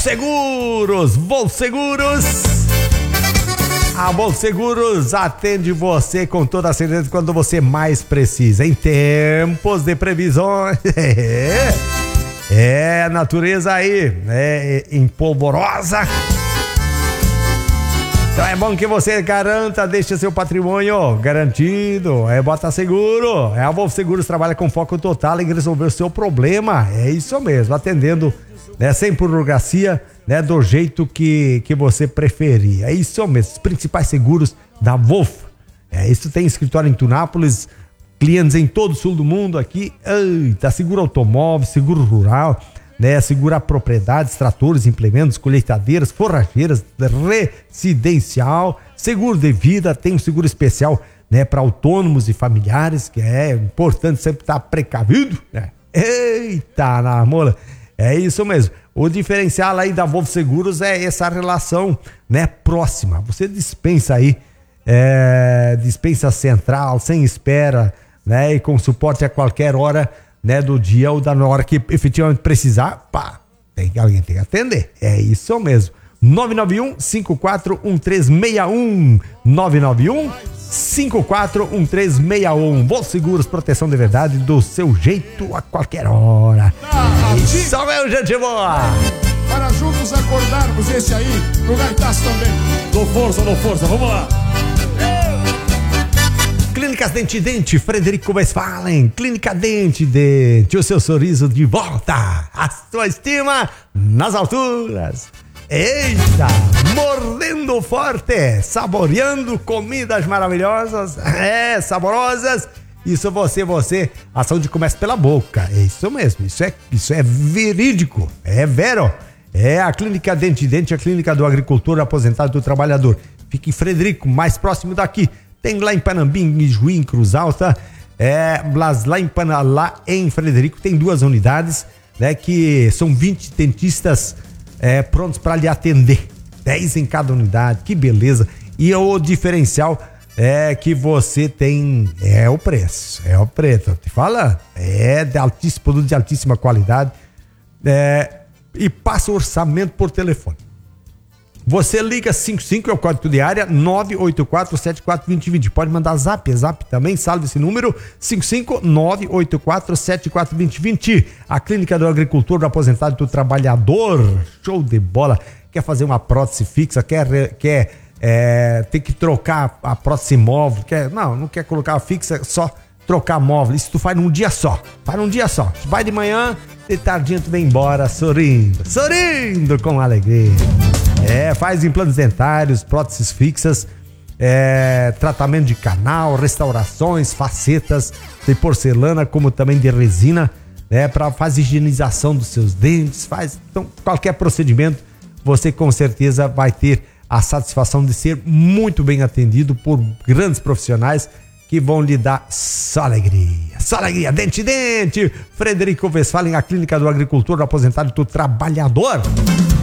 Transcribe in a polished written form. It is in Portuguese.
Seguros, a Volvo Seguros atende você com toda a certeza quando você mais precisa, em tempos de previsões. A natureza aí, empolvorosa. Então é bom que você garanta, deixe seu patrimônio garantido, bota seguro. A Volvo Seguros trabalha com foco total em resolver o seu problema, é isso mesmo, atendendo, sem burocracia, do jeito que você preferir. É isso mesmo, os principais seguros da Volvo. Isso tem escritório em Tunápolis, clientes em todo o sul do mundo aqui. Eita, seguro automóvel, seguro rural, segura propriedades, tratores, implementos, colheitadeiras, forrageiras, residencial, seguro de vida, tem um seguro especial, para autônomos e familiares, que é importante sempre estar precavido, Eita, na mola. É isso mesmo. O diferencial aí da Volvo Seguros é essa relação, próxima. Você dispensa aí, dispensa central, sem espera, e com suporte a qualquer hora, do dia ou da hora que efetivamente precisar, alguém tem que atender. É isso mesmo. 991-541361. 991-541361. Volvo Seguros, proteção de verdade do seu jeito a qualquer hora. Isso mesmo, gente boa. Para juntos acordarmos esse aí, no Gaitaço também. Dou força, vamos lá. Clínicas Dente Dente, Frederico Westphalen. Clínica Dente Dente, o seu sorriso de volta, a sua estima nas alturas. Eita, mordendo forte, saboreando comidas maravilhosas, saborosas. Isso você, a saúde começa pela boca. É isso mesmo, isso é verídico, é vero. É a Clínica Dente Dente, a clínica do agricultor, aposentado do trabalhador. Fica em Frederico, mais próximo daqui. Tem lá em Panambi, em Juí, em Cruz Alta, lá em Frederico tem 2 unidades, que são 20 dentistas prontos para lhe atender, 10 em cada unidade, que beleza. E o diferencial que você tem o preço, tô te falando, de altíssimo produto, de altíssima qualidade, e passa o orçamento por telefone. Você liga 55, é o código de área, 984-74-2020. Pode mandar zap também, salve esse número, 55-984-74-2020. A Clínica do Agricultor, do Aposentado e do Trabalhador. Show de bola. Quer fazer uma prótese fixa, quer ter que trocar a prótese móvel, não quer colocar a fixa, só trocar móvel. Isso tu faz num dia só. Vai de manhã, de tardinha tu vem embora sorrindo com alegria. Faz implantes dentários, próteses fixas, tratamento de canal, restaurações, facetas de porcelana, como também de resina, para fazer higienização dos seus dentes, então qualquer procedimento, você com certeza vai ter a satisfação de ser muito bem atendido por grandes profissionais que vão lhe dar só alegria. Dente, Frederico Westphalen, a Clínica do Agricultor, do Aposentado e do Trabalhador.